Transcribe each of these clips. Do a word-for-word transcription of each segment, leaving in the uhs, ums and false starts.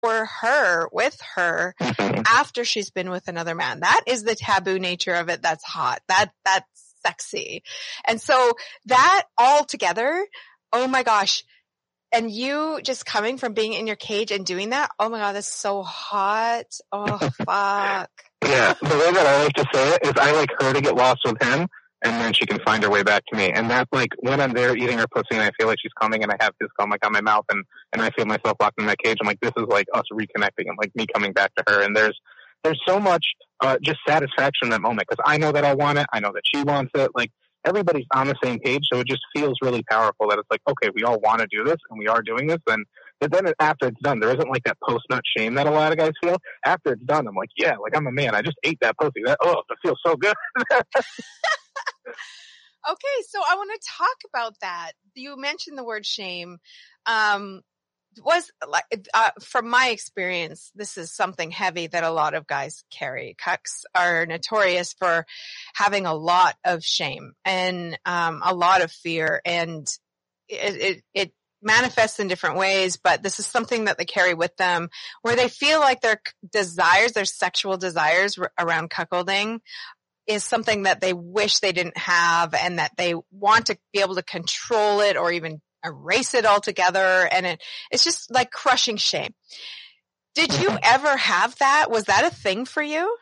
for her, with her, after she's been with another man. That is the taboo nature of it. That's hot. That, that's sexy. And so that all together, oh my gosh. And you just coming from being in your cage and doing that, oh my God, that's so hot. Oh, fuck. Yeah, the way that I like to say it is I like her to get lost with him, and then she can find her way back to me. And that's like when I'm there eating her pussy and I feel like she's coming and I have his cum like on my mouth and, and I feel myself locked in that cage. I'm like, this is like us reconnecting and like me coming back to her. And there's, there's so much, uh, just satisfaction in that moment because I know that I want it. I know that she wants it. Like everybody's on the same page. So it just feels really powerful that it's like, okay, we all want to do this and we are doing this. And but then after it's done, there isn't like that post-nut shame that a lot of guys feel. After it's done, I'm like, yeah, like I'm a man. I just ate that pussy. That, oh, it feels so good. Okay, so I want to talk about that. You mentioned the word shame. Um, was like uh, from my experience, this is something heavy that a lot of guys carry. Cucks are notorious for having a lot of shame and um, a lot of fear, and it, it, it manifests in different ways. But this is something that they carry with them, where they feel like their desires, their sexual desires r- around cuckolding, is something that they wish they didn't have, and that they want to be able to control it or even erase it altogether. And it, it's just like crushing shame. Did you ever have that? Was that a thing for you?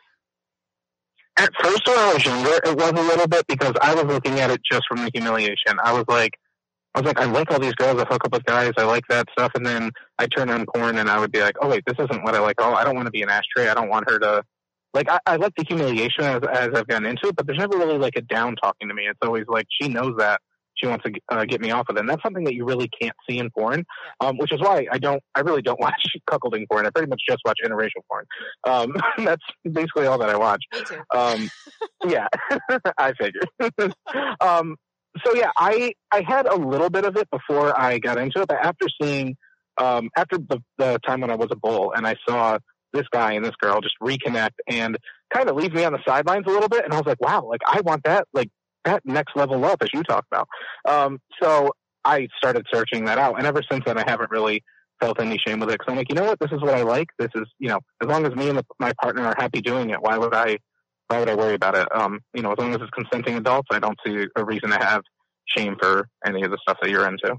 At first when I was younger, it was a little bit because I was looking at it just from the humiliation. I was like, I was like, I like all these girls. I hook up with guys. I like that stuff. And then I turn on porn and I would be like, oh wait, this isn't what I like. Oh, I don't want to be an ashtray. I don't want her to, like, I, I like the humiliation as, as I've gotten into it, but there's never really like a down talking to me. It's always like, she knows that she wants to uh, get me off of it. And that's something that you really can't see in porn, um, which is why I don't, I really don't watch cuckolding porn. I pretty much just watch interracial porn. Um, that's basically all that I watch. Me too. Um, yeah, I figured. um, so yeah, I, I had a little bit of it before I got into it, but after seeing, um, after the, the time when I was a bull and I saw this guy and this girl just reconnect and kind of leave me on the sidelines a little bit. And I was like, wow, like I want that, like that next level love as you talked about. Um, so I started searching that out. And ever since then, I haven't really felt any shame with it. Cause I'm like, you know what, this is what I like. This is, you know, as long as me and the, my partner are happy doing it, why would I, why would I worry about it? Um, you know, as long as it's consenting adults, I don't see a reason to have shame for any of the stuff that you're into.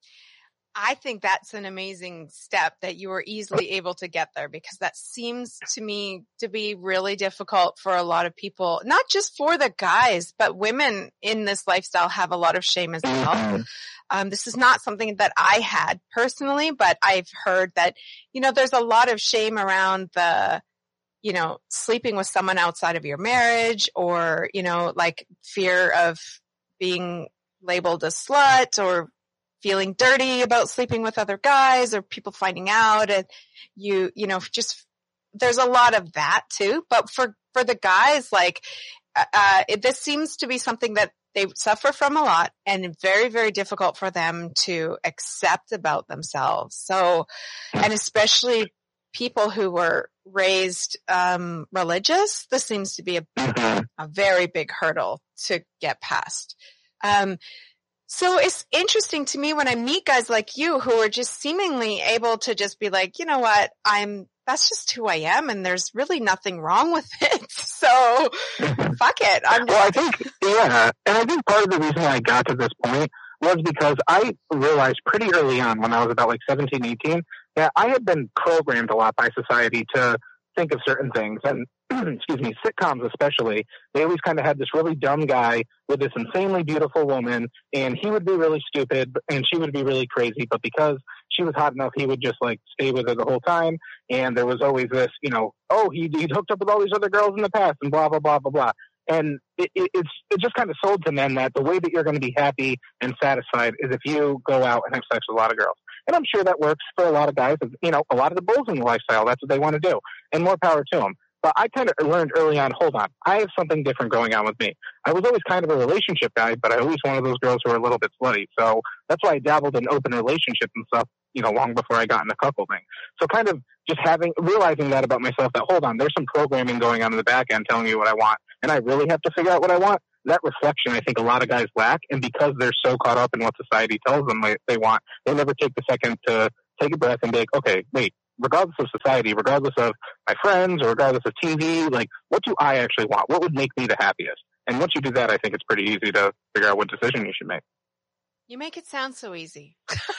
I think that's an amazing step that you were easily able to get there, because that seems to me to be really difficult for a lot of people, not just for the guys, but women in this lifestyle have a lot of shame as well. Um, this is not something that I had personally, but I've heard that, you know, there's a lot of shame around the, you know, sleeping with someone outside of your marriage, or, you know, like fear of being labeled a slut, or feeling dirty about sleeping with other guys, or people finding out, and you, you know, just, there's a lot of that too. But for, for the guys, like, uh, it, this seems to be something that they suffer from a lot, and very, very difficult for them to accept about themselves. So, and especially people who were raised, um, religious, this seems to be a, a very big hurdle to get past. Um, So it's interesting to me when I meet guys like you who are just seemingly able to just be like, you know what, I'm, that's just who I am, and there's really nothing wrong with it. So fuck it. I'm just- well, I think, yeah. And I think part of the reason I got to this point was because I realized pretty early on when I was about like seventeen, eighteen, that I had been programmed a lot by society to think of certain things. And excuse me, sitcoms especially, they always kind of had this really dumb guy with this insanely beautiful woman, and he would be really stupid and she would be really crazy, but because she was hot enough, he would just like stay with her the whole time. And there was always this, you know, oh, he, he'd hooked up with all these other girls in the past and blah, blah, blah, blah, blah. And it, it, it's it just kind of sold to men that the way that you're going to be happy and satisfied is if you go out and have sex with a lot of girls. And I'm sure that works for a lot of guys. You know, a lot of the bulls in the lifestyle, that's what they want to do. And more power to them. But I kind of learned early on, hold on, I have something different going on with me. I was always kind of a relationship guy, but I always wanted those girls who were a little bit slutty. So that's why I dabbled in open relationships and stuff, you know, long before I got into cuckolding. So kind of just having, realizing that about myself, that hold on, there's some programming going on in the back end telling me what I want, and I really have to figure out what I want. That reflection, I think a lot of guys lack, and because they're so caught up in what society tells them they want, they never take the second to take a breath and be like, okay, wait, regardless of society, regardless of my friends, or regardless of T V, like, what do I actually want? What would make me the happiest? And once you do that, I think it's pretty easy to figure out what decision you should make. You make it sound so easy.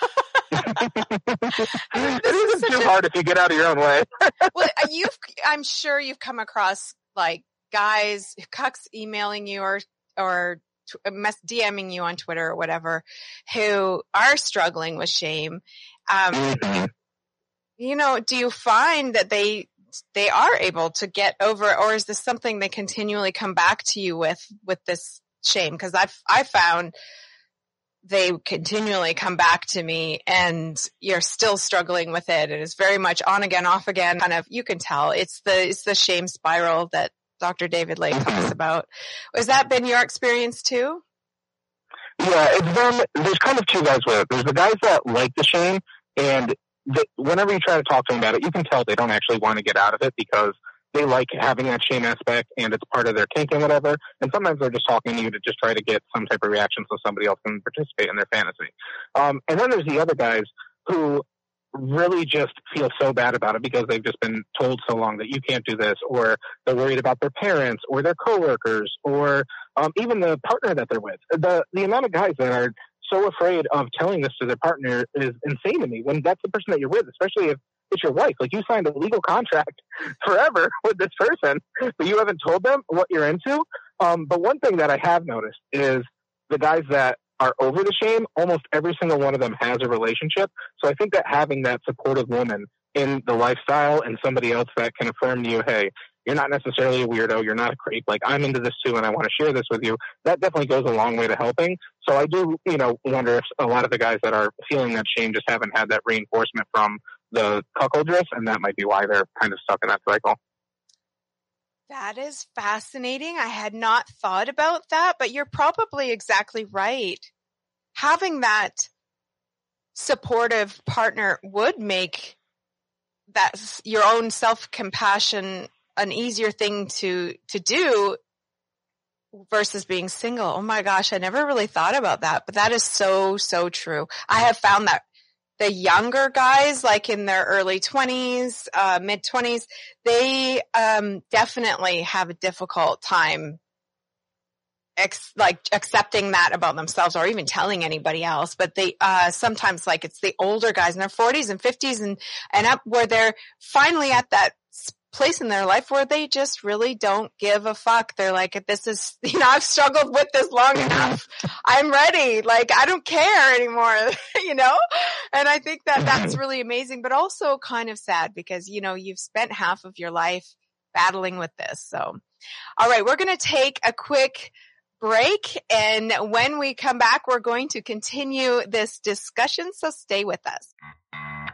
It isn't too a, hard if you get out of your own way. Well, you've, I'm sure you've come across like guys, cucks emailing you or, or DMing you on Twitter or whatever, who are struggling with shame. Um, mm-hmm. You know, do you find that they, they are able to get over, or is this something they continually come back to you with, with this shame? Cause I've, I found they continually come back to me and you're still struggling with it. It is very much on again, off again, kind of, you can tell it's the, it's the shame spiral that Doctor David Lake talks about. Has that been your experience too? Yeah, it's been, there's kind of two guys with it. There's the guys that like the shame, and the, whenever you try to talk to them about it, you can tell they don't actually want to get out of it because they like having that shame aspect and it's part of their kink and whatever. And sometimes they're just talking to you to just try to get some type of reaction so somebody else can participate in their fantasy. Um, and then there's the other guys who really just feel so bad about it because they've just been told so long that you can't do this, or they're worried about their parents or their coworkers or um, even the partner that they're with. The, the amount of guys that are so afraid of telling this to their partner is insane to me when that's the person that you're with, especially if it's your wife. Like, you signed a legal contract forever with this person, but you haven't told them what you're into. Um, but one thing that I have noticed is the guys that are over the shame, almost every single one of them has a relationship. So I think that having that supportive woman in the lifestyle and somebody else that can affirm to you, hey, you're not necessarily a weirdo, you're not a creep, like, I'm into this too and I want to share this with you, that definitely goes a long way to helping. So I do, you know, wonder if a lot of the guys that are feeling that shame just haven't had that reinforcement from the cuckoldress, and that might be why they're kind of stuck in that cycle. That is fascinating. I had not thought about that, but you're probably exactly right. Having that supportive partner would make that your own self-compassion an easier thing to, to do versus being single. Oh my gosh, I never really thought about that, but that is so, so true. I have found that the younger guys, like in their early twenties, uh, mid twenties, they, um, definitely have a difficult time, ex- like accepting that about themselves or even telling anybody else. But they, uh, sometimes like it's the older guys in their forties and fifties and, and up where they're finally at that place in their life where they just really don't give a fuck. They're like, this is, you know, I've struggled with this long enough. I'm ready. Like, I don't care anymore, you know? And I think that that's really amazing, but also kind of sad because, you know, you've spent half of your life battling with this. So, all right, we're going to take a quick break. And when we come back, we're going to continue this discussion. So stay with us.